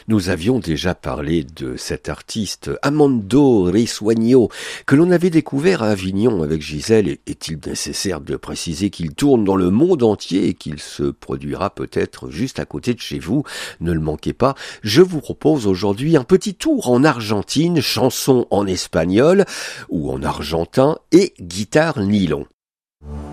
Nous avions déjà parlé de cet artiste Armando Risueño que l'on avait découvert à Avignon avec Gisèle. Est-il nécessaire de préciser qu'il tourne dans le monde entier et qu'il se produira peut-être juste à côté de chez vous? Ne le manquez pas. Je vous propose aujourd'hui un petit tour en Argentine, chanson en espagnol ou en argentin et guitare nylon.